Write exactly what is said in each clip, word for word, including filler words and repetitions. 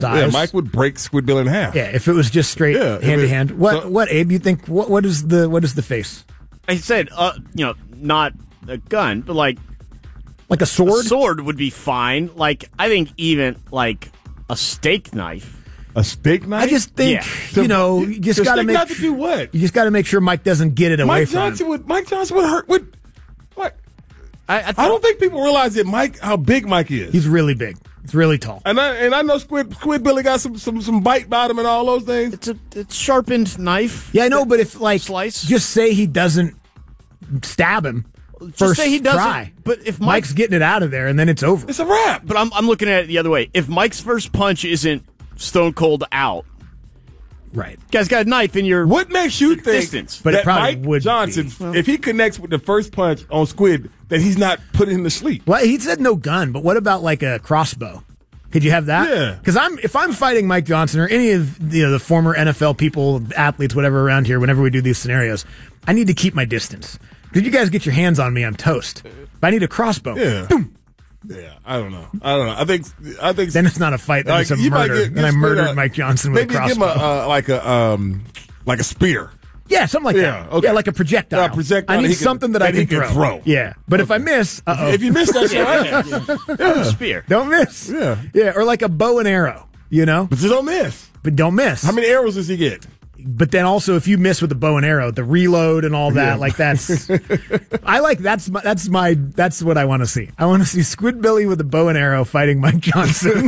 Yeah, Mike would break Squidbill in half. Yeah, if it was just straight Yeah, if hand to it- hand. What so- what Abe? You think what what is the what is the face? I said, uh, you know, not a gun, but like Like a sword? a sword would be fine. Like I think even like a steak knife. A steak knife? I just think Yeah. you know you just The got to steak make knife to do what? you just got to make sure Mike doesn't get it away Mike from Johnson him. would. Mike Johnson would hurt. Would what? I, I, I don't think people realize that Mike, how big Mike is. He's really big. He's really tall. and I and I know Squid Squid Billy got some some some bite bottom and all those things. It's a it's sharpened knife. Yeah, I know, but if like Slice. just say he doesn't stab him Just first say he doesn't. try. But if Mike, Mike's getting it out of there and then it's over. It's a wrap. but I'm I'm looking at it the other way. If Mike's first punch isn't stone cold out, Right. guy's got a knife in your What makes you think distance. But it that probably Mike would Johnson, be. if he connects with the first punch on Squid, that he's not putting him to sleep? Well, he said no gun, but what about like a crossbow? Could you have that? Yeah. Because I'm if I'm fighting Mike Johnson or any of you know, the former N F L people, athletes, whatever around here, whenever we do these scenarios, I need to keep my distance. Because you guys get your hands on me, I'm toast. But I need a crossbow. Yeah. Yeah, I don't know. I don't know. I think I think Then it's not a fight. Then like, it's a you might murder. get- and I get murdered Squid, uh, Mike Johnson with maybe a crossbow. give him a uh, like a um like a spear. yeah, something like Yeah, that. okay. Yeah, like a projectile. Yeah, a projectile I that need he can- something that, that I can, he can throw. throw. Yeah, but if I miss, uh oh. If you miss that shit, yeah, yeah, yeah. spear. Don't miss. Yeah. Yeah, or like a bow and arrow, you know? but you don't miss. But don't miss. How many arrows does he get? But then also, if you miss with the bow and arrow, the reload and all that, Yeah. like that's, I like that's my, that's my that's what I want to see. I want to see Squidbilly with a bow and arrow fighting Mike Johnson.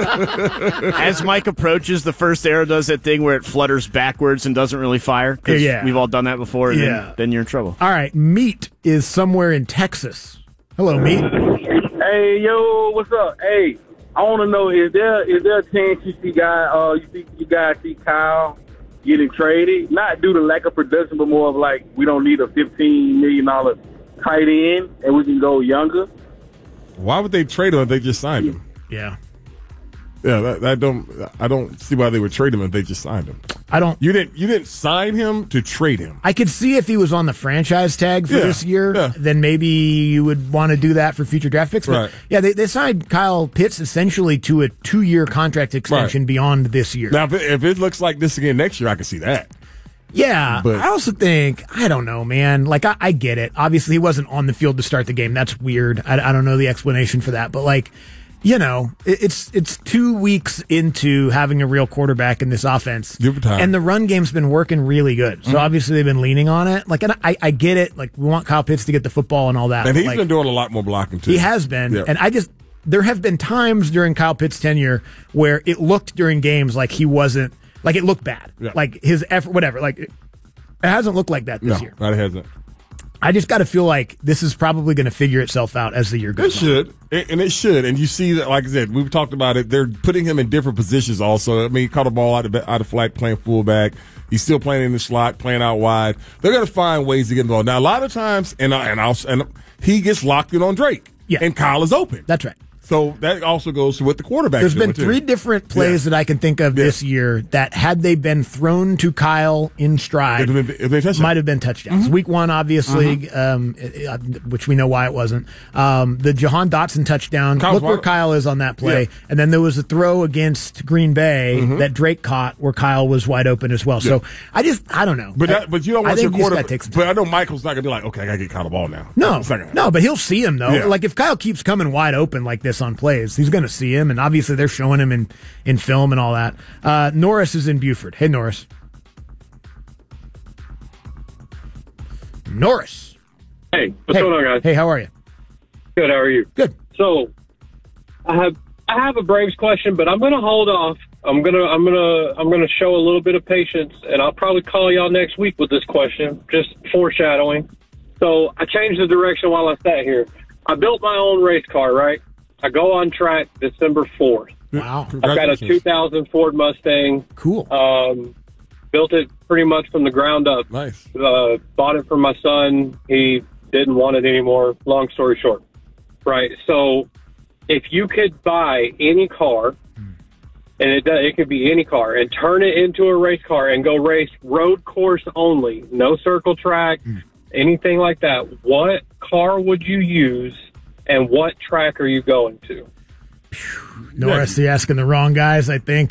As Mike approaches, the first arrow does that thing where it flutters backwards and doesn't really fire. 'Cause Yeah. we've all done that before. And Yeah. then, then you're in trouble. All right, Meat is somewhere in Texas. Hello, Meat. Hey, yo, what's up? Hey, I want to know, is there is there a chance you see guy, uh, you see you guys see Kyle getting traded? Not due to lack of production, but more of like we don't need a fifteen million dollar tight end and we can go younger. Why would they trade him if they just signed him? Yeah, Yeah, that, that don't I don't see why they would trade him if they just signed him. I don't. You didn't you didn't sign him to trade him. I could see if he was on the franchise tag for Yeah, this year, yeah. then maybe you would want to do that for future draft picks. But Right. yeah, they, they signed Kyle Pitts essentially to a two-year contract extension Right. beyond this year. Now, if it, if it looks like this again next year, I can see that. Yeah, But- I also think, I don't know, man. Like, I, I get it. Obviously, he wasn't on the field to start the game. That's weird. I, I don't know the explanation for that. But, like, you know, it, it's it's two weeks into having a real quarterback in this offense. Give it time. And the run game's been working really good. So, Mm-hmm. obviously, they've been leaning on it. Like, and I, I get it. Like, we want Kyle Pitts to get the football and all that. And but, he's like, been doing a lot more blocking, too. he has been. Yeah. And I just, there have been times during Kyle Pitts' tenure where it looked during games like he wasn't, like it looked bad. Yeah. Like his effort, whatever. Like it, it hasn't looked like that this No, year. that hasn't. I just got to feel like this is probably going to figure itself out as the year It goes on. should, and and it should. And you see that, like I said, we've talked about it. They're putting him in different positions. Also, I mean, he caught a ball out of out of flat, playing fullback. He's still playing in the slot, playing out wide. They're going to find ways to get involved. Now, a lot of times, and I- and also, and he gets locked in on Drake. Yeah. and Kyle is open. That's right. So that also goes to what the quarterback. There's been doing, too. three different plays Yeah. that I can think of Yeah. this year that had they been thrown to Kyle in stride, It'd have been- it'd been touchdown. might have been touchdowns. Mm-hmm. Week one, obviously, um, it- uh, which we know why it wasn't. Um, the Jahan Dotson touchdown. Kyle's Look where wide- Kyle is on that play. Yeah. And then there was a throw against Green Bay that Drake caught where Kyle was wide open as well. So I just, I don't know. But I- that, but you don't I want your think you just quarterback. gotta take some But time. I know Michael's not going to be like, okay, I got to get Kyle the ball now. No, It's not gonna no, but he'll see him though. Yeah. Like if Kyle keeps coming wide open like this on plays, he's going to see him, and obviously they're showing him in, in film and all that. Uh, Norris is in Buford. Hey, Norris. Norris. Hey, what's hey, going on, guys? Hey, how are you? Good. How are you? Good. So, I have I have a Braves question, but I'm going to hold off. I'm gonna I'm gonna I'm gonna show a little bit of patience, and I'll probably call y'all next week with this question. Just foreshadowing. So I changed the direction while I sat here. I built my own race car. Right. I go on track December fourth. Wow. I've got a two thousand Ford Mustang. Cool. Um, built it pretty much from the ground up. Nice. Uh, bought it for my son. He didn't want it anymore. Long story short. Right. So if you could buy any car, and it does, it could be any car, and turn it into a race car and go race road course only, no circle track, anything like that, what car would you use and what track are you going to? Norris, you're asking the wrong guys, I think.